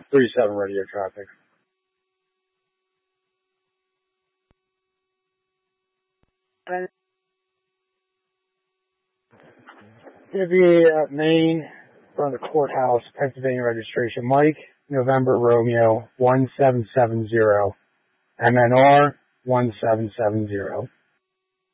37 radio traffic. Going to be at Maine, from the courthouse, Pennsylvania registration. Mike, November Romeo 1770, MNR 1770.